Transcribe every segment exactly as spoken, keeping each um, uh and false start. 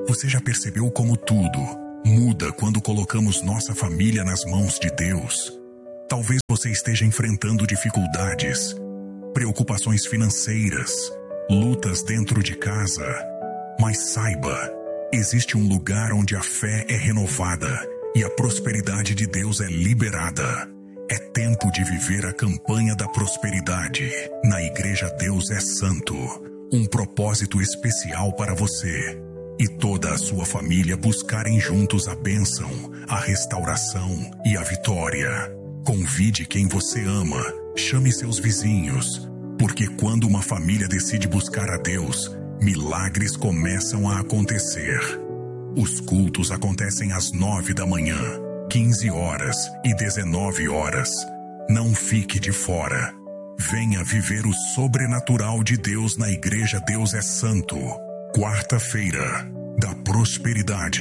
Você já percebeu como tudo muda quando colocamos nossa família nas mãos de Deus? Talvez você esteja enfrentando dificuldades, preocupações financeiras, lutas dentro de casa. Mas saiba, existe um lugar onde a fé é renovada e a prosperidade de Deus é liberada. É tempo de viver a campanha da prosperidade. Na Igreja Deus é Santo. Um propósito especial para você e toda a sua família buscarem juntos a bênção, a restauração e a vitória. Convide quem você ama, chame seus vizinhos, porque quando uma família decide buscar a Deus, milagres começam a acontecer. Os cultos acontecem às nove da manhã, quinze horas e dezenove horas. Não fique de fora. Venha viver o sobrenatural de Deus na Igreja Deus é Santo. Quarta-feira da Prosperidade.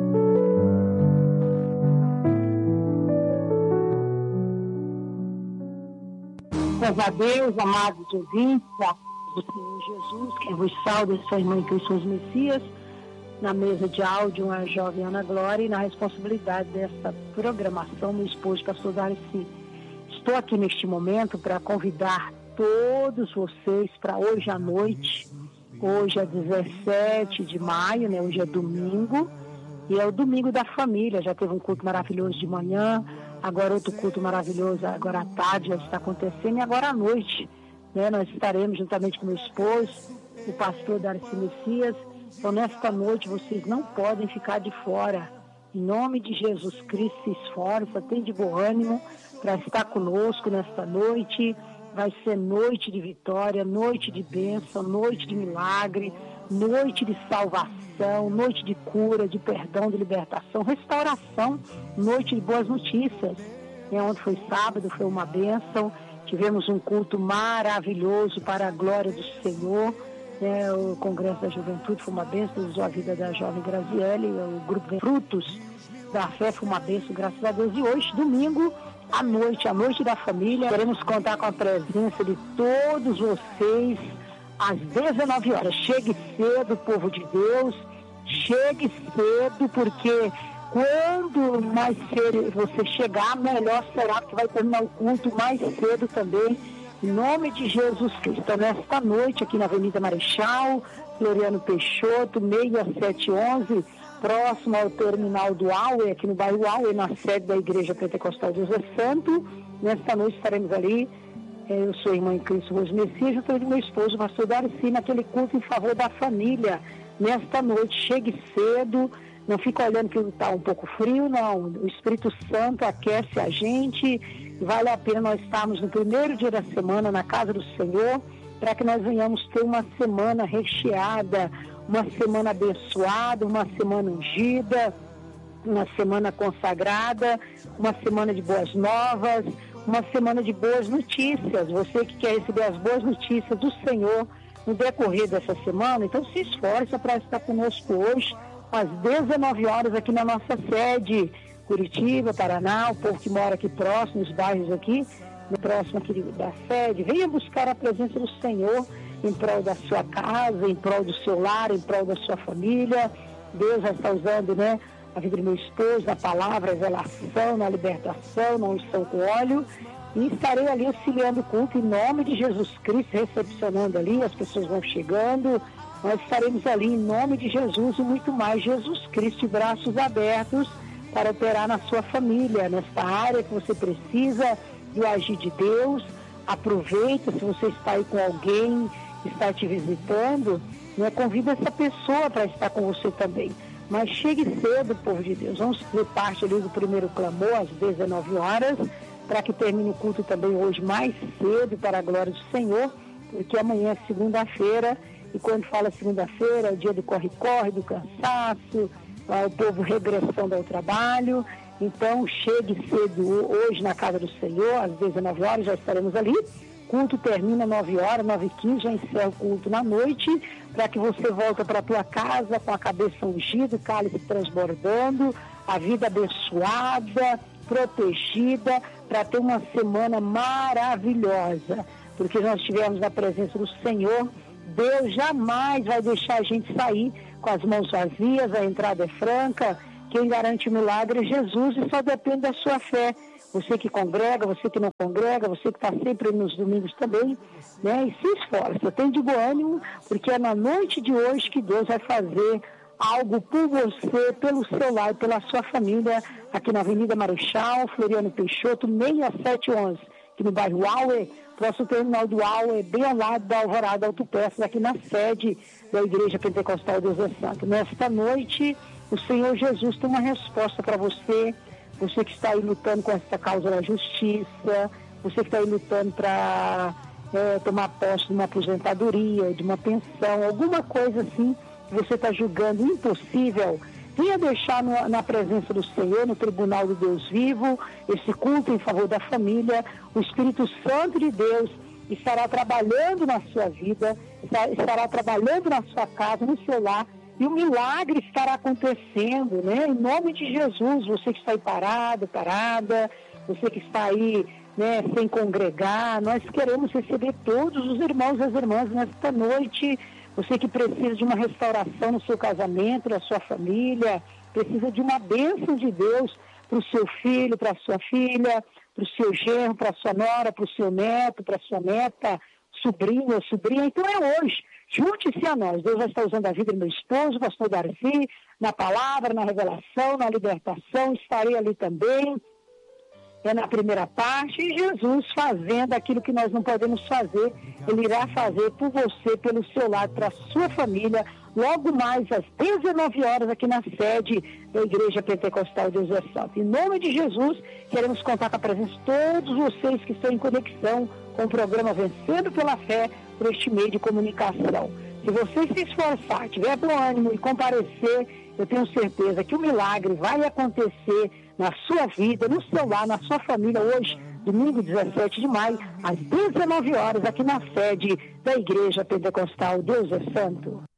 Graças a Deus, amados ouvintes, do Senhor Jesus, que vos sauda, sua irmã em Cristo Messias, na mesa de áudio, a jovem Ana Glória, e na responsabilidade desta programação, meu esposo, pastor Darcy. Estou aqui neste momento para convidar todos vocês para hoje à noite. Hoje é dezessete de maio, né? Hoje é domingo, e é o domingo da família. Já teve um culto maravilhoso de manhã, agora outro culto maravilhoso agora à tarde já está acontecendo, e agora à noite, né? Nós estaremos juntamente com meu esposo, o pastor Darcy Messias. Então nesta noite vocês não podem ficar de fora. Em nome de Jesus Cristo, se esforça, tem de bom ânimo para estar conosco nesta noite. Vai ser noite de vitória, noite de bênção, noite de milagre, noite de salvação, noite de cura, de perdão, de libertação, restauração, noite de boas notícias. É, ontem foi sábado, foi uma bênção. Tivemos um culto maravilhoso para a glória do Senhor. É, o Congresso da Juventude foi uma bênção, usou a vida da jovem Graziele, o grupo Frutos da Fé foi uma bênção, graças a Deus. E hoje, domingo, à noite, à noite da família, queremos contar com a presença de todos vocês às dezenove horas. Chegue cedo, povo de Deus, chegue cedo, porque quando mais cedo você chegar, melhor será, porque vai terminar o culto mais cedo também. Em nome de Jesus Cristo, nesta noite aqui na Avenida Marechal, Floriano Peixoto, seis sete onze, próximo ao terminal do Auê, aqui no bairro Auê, na sede da Igreja Pentecostal Deus é Santo. Nesta noite estaremos ali, eu sou irmã em Cristo Rose Messias, junto com meu esposo, o pastor Darcy, naquele culto em favor da família. Nesta noite, chegue cedo, não fique olhando que está um pouco frio, não. O Espírito Santo aquece a gente. Vale a pena nós estarmos no primeiro dia da semana na casa do Senhor, para que nós venhamos ter uma semana recheada, uma semana abençoada, uma semana ungida, uma semana consagrada, uma semana de boas novas, uma semana de boas notícias. Você que quer receber as boas notícias do Senhor no decorrer dessa semana, então se esforça para estar conosco hoje, às dezenove horas, aqui na nossa sede, Curitiba, Paraná, o povo que mora aqui próximo, nos bairros aqui, no próximo aqui da sede, venha buscar a presença do Senhor em prol da sua casa, em prol do seu lar, em prol da sua família. Deus já está usando, né, a vida do meu esposo, na palavra, a revelação, na libertação, na unção com óleo, e estarei ali auxiliando o culto em nome de Jesus Cristo, recepcionando ali, as pessoas vão chegando, nós estaremos ali em nome de Jesus e muito mais. Jesus Cristo, de braços abertos, para operar na sua família, nesta área que você precisa do agir de Deus. Aproveita, se você está aí com alguém que está te visitando, né, convida essa pessoa para estar com você também. Mas chegue cedo, povo de Deus. Vamos fazer parte ali do primeiro clamor, às dezenove horas, para que termine o culto também hoje mais cedo, para a glória do Senhor, porque amanhã é segunda-feira, e quando fala segunda-feira, é o dia do corre-corre, do cansaço, o povo regressando ao trabalho. Então chegue cedo hoje na casa do Senhor, às dezenove horas já estaremos ali. Culto termina às nove horas, nove e quinze, já encerra o culto na noite, para que você volte para a tua casa com a cabeça ungida, o cálice transbordando, a vida abençoada, protegida, para ter uma semana maravilhosa, porque nós estivemos na presença do Senhor Deus jamais vai deixar a gente sair com as mãos vazias, a entrada é franca. Quem garante o milagre é Jesus e só depende da sua fé. Você que congrega, você que não congrega, você que está sempre nos domingos também, né? E se esforça, tem de bom ânimo, porque é na noite de hoje que Deus vai fazer algo por você, pelo seu lar e pela sua família, aqui na Avenida Marechal, Floriano Peixoto, seis sete um um, aqui no bairro Auer, próximo terminal do Auer, bem ao lado da Alvorada Autopeças, aqui na sede da Igreja Pentecostal Deus é Santo. Nesta noite, o Senhor Jesus tem uma resposta para você, você que está aí lutando com essa causa da justiça, você que está aí lutando para é, tomar posse de uma aposentadoria, de uma pensão, alguma coisa assim que você está julgando impossível, venha deixar no, na presença do Senhor, no tribunal do Deus vivo, esse culto em favor da família. O Espírito Santo de Deus estará trabalhando na sua vida, estará trabalhando na sua casa, no seu lar, e o milagre estará acontecendo, né? Em nome de Jesus, você que está aí parado, parada, você que está aí, né, sem congregar, nós queremos receber todos os irmãos e as irmãs nesta noite. Você que precisa de uma restauração no seu casamento, na sua família, precisa de uma bênção de Deus para o seu filho, para a sua filha, para o seu genro, para a sua nora, para o seu neto, para a sua neta, sobrinho ou sobrinha. Então é hoje. Junte-se a nós. Deus vai estar usando a vida do meu esposo, pastor Darcy, na palavra, na revelação, na libertação. Estarei ali também, é na primeira parte. E Jesus fazendo aquilo que nós não podemos fazer, Ele irá fazer por você, pelo seu lado, para a sua família, logo mais às dezenove horas aqui na sede da Igreja Pentecostal Deus é Santo. Em nome de Jesus, queremos contar com a presença de todos vocês que estão em conexão com o programa Vencendo pela Fé, por este meio de comunicação. Se você se esforçar, tiver bom ânimo e comparecer, eu tenho certeza que o milagre vai acontecer na sua vida, no seu lar, na sua família, hoje, domingo dezessete de maio, às dezenove horas, aqui na sede da Igreja Pentecostal Deus é Santo.